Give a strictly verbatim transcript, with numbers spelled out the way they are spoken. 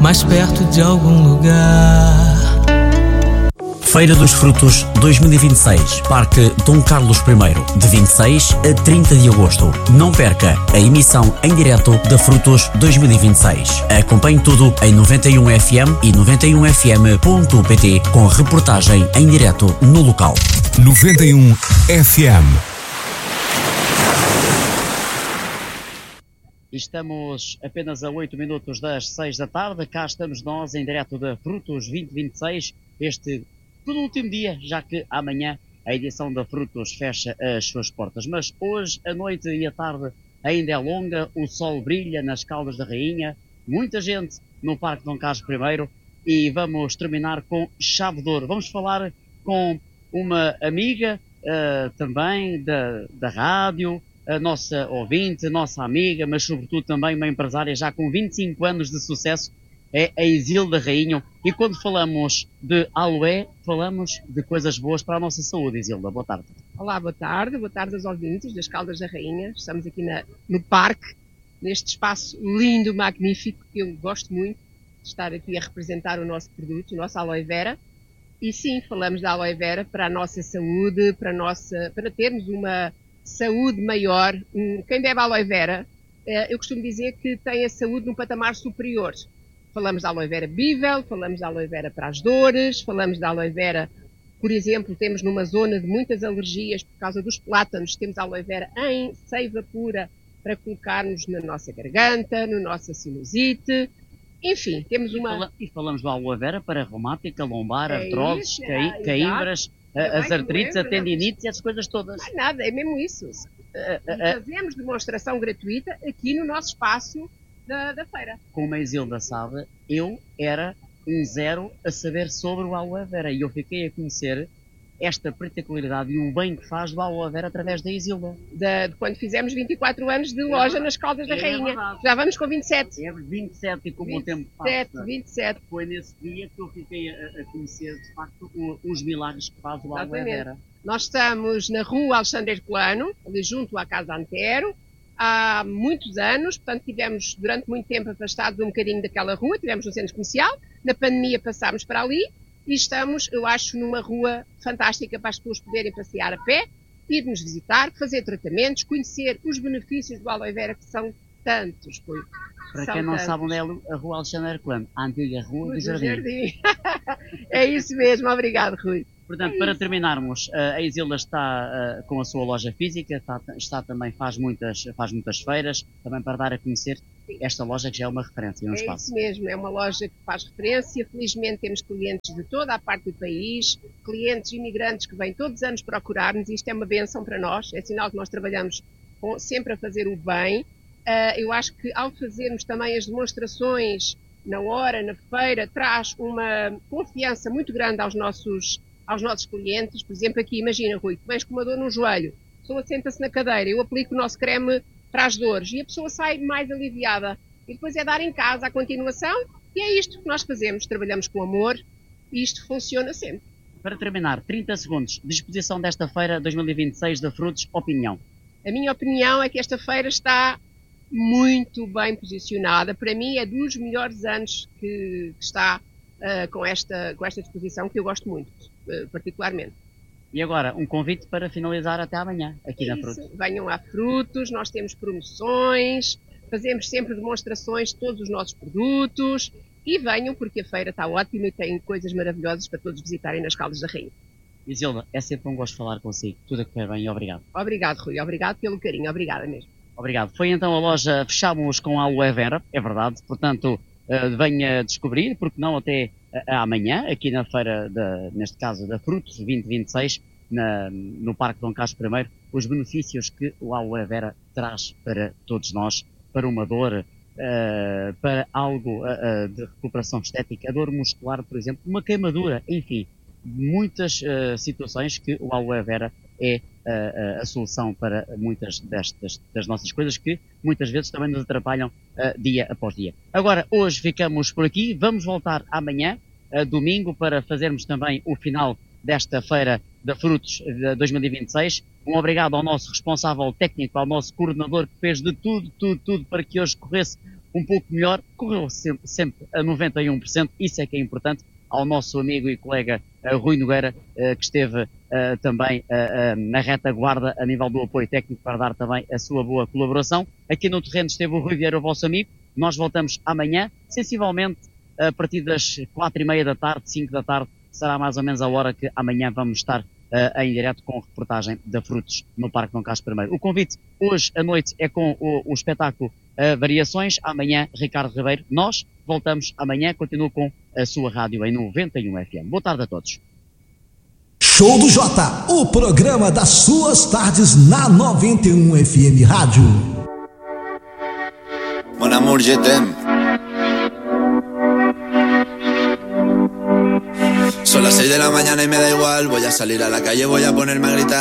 mais perto de algum lugar. Feira dos Frutos dois mil e vinte e seis, Parque Dom Carlos primeiro, de vinte e seis a trinta de agosto. Não perca a emissão em direto da Frutos dois mil e vinte e seis. Acompanhe tudo em noventa e um F M e noventa e um F M ponto P T com reportagem em direto no local. noventa e um F M. Estamos apenas a oito minutos das seis da tarde. Cá estamos nós em direto da Frutos vinte vinte e seis. Este penúltimo dia, já que amanhã a edição da Frutos fecha as suas portas. Mas hoje, a noite e a tarde ainda é longa, o sol brilha nas Caldas da Rainha, muita gente no Parque Dom Carlos primeiro e vamos terminar com chave de ouro. Vamos falar com uma amiga uh, também da, da rádio, a nossa ouvinte, nossa amiga, mas sobretudo também uma empresária já com vinte e cinco anos de sucesso, é a Isilda Rainho. E quando falamos de aloé, falamos de coisas boas para a nossa saúde. Isilda, boa tarde. Olá, boa tarde. Boa tarde aos ouvintes das Caldas da Rainha. Estamos aqui na, no parque, neste espaço lindo, magnífico, que eu gosto muito de estar aqui a representar o nosso produto, o nosso aloe vera. E sim, falamos da aloe vera para a nossa saúde, para, a nossa, para termos uma saúde maior. Quem bebe aloe vera, eu costumo dizer que tem a saúde num patamar superior. Falamos da aloe vera bível, falamos da aloe vera para as dores, falamos da aloe vera, por exemplo, temos numa zona de muitas alergias por causa dos plátanos, temos aloe vera em seiva pura para colocarmos na nossa garganta, na nossa sinusite, enfim, temos uma... E falamos da aloe vera para reumática, lombar, é artroses, isso, caí, é, caímbras, é as artrites, lembro, a tendinites e essas coisas todas. Não é nada, é mesmo isso. E fazemos demonstração gratuita aqui no nosso espaço Da, da feira. Como a Isilda sabe, eu era um zero a saber sobre o aloe vera e eu fiquei a conhecer esta particularidade e o bem que faz do aloe vera através da Isilda. De, de quando fizemos vinte e quatro anos de loja é nas Caldas da é Rainha. Verdade. Já vamos com vinte e sete. É vinte e sete e como vinte e sete, o tempo passa. vinte e sete. Foi nesse dia que eu fiquei a, a conhecer, de facto, o, os milagres que faz o aloe vera. Nós estamos na rua Alexandre Herculano, ali junto à Casa Antero, há muitos anos, portanto tivemos durante muito tempo afastados um bocadinho daquela rua, tivemos no centro comercial, na pandemia passámos para ali e estamos, eu acho, numa rua fantástica para as pessoas poderem passear a pé, ir nos visitar, fazer tratamentos, conhecer os benefícios do aloe vera que são tantos. Rui. Para são quem não tantos. sabe onde é a rua Alexandre Herculano, a antiga rua do Jardim. Jardim. É isso mesmo, obrigado, Rui. Portanto, é para isso. terminarmos, a Isilda está uh, com a sua loja física, está, está também, faz muitas, faz muitas feiras, também para dar a conhecer esta loja que já é uma referência no é espaço. Isso mesmo, é uma loja que faz referência. Felizmente temos clientes de toda a parte do país, clientes imigrantes que vêm todos os anos procurar-nos e isto é uma benção para nós, é sinal que nós trabalhamos com, sempre a fazer o bem. Uh, eu acho que ao fazermos também as demonstrações na hora, na feira, traz uma confiança muito grande aos nossos aos nossos clientes. Por exemplo, aqui, imagina, Rui, tu vens com uma dor no joelho, a pessoa senta-se na cadeira, eu aplico o nosso creme para as dores e a pessoa sai mais aliviada. E depois é dar em casa a continuação e é isto que nós fazemos, trabalhamos com amor e isto funciona sempre. Para terminar, trinta segundos, disposição desta feira dois mil e vinte e seis da Frutos, opinião. A minha opinião é que esta feira está muito bem posicionada, para mim é dos melhores anos que, que está uh, com, esta, com esta disposição, que eu gosto muito. Particularmente. E agora, um convite para finalizar até amanhã, aqui Isso. na Frutos. Venham a Frutos, nós temos promoções, fazemos sempre demonstrações de todos os nossos produtos e venham porque a feira está ótima e tem coisas maravilhosas para todos visitarem nas Caldas da Rainha. Isilda, é sempre um gosto de falar consigo. Tudo a correr bem e obrigado. Obrigado, Rui. Obrigado pelo carinho. Obrigada mesmo. Obrigado. Foi então a loja, fechámos com a aloe vera, é verdade, portanto, uh, venha descobrir, porque não até amanhã, aqui na feira, de, neste caso da Frutos vinte vinte e seis, na, no Parque Dom Carlos primeiro, os benefícios que o aloe vera traz para todos nós, para uma dor, uh, para algo uh, de recuperação estética, a dor muscular, por exemplo, uma queimadura, enfim, muitas uh, situações que o aloe vera é uh, a solução para muitas destas das nossas coisas que muitas vezes também nos atrapalham uh, dia após dia. Agora, hoje ficamos por aqui, vamos voltar amanhã, uh, domingo, para fazermos também o final desta feira da Frutos de dois mil e vinte e seis. Um obrigado ao nosso responsável técnico, ao nosso coordenador que fez de tudo, tudo, tudo para que hoje corresse um pouco melhor, correu sempre, sempre a noventa e um por cento, isso é que é importante. Ao nosso amigo e colega uh, Rui Nogueira, uh, que esteve uh, também uh, uh, na retaguarda a nível do apoio técnico para dar também a sua boa colaboração. Aqui no terreno esteve o Rui Vieira, o vosso amigo. Nós voltamos amanhã, sensivelmente a partir das quatro e meia da tarde, cinco da tarde, será mais ou menos a hora que amanhã vamos estar uh, em direto com a reportagem da Frutos no Parque Dom Carlos primeiro. O convite hoje à noite é com o, o espetáculo uh, Variações. Amanhã, Ricardo Ribeiro. Nós voltamos amanhã, continuo com a sua rádio em noventa e um F M. Boa tarde a todos. Show do Jota, o programa das suas tardes na noventa e um F M Rádio. Mon amour, je t'aime. Son las seis de la mañana y me da igual. Voy a salir a la calle, voy a ponerme a gritar.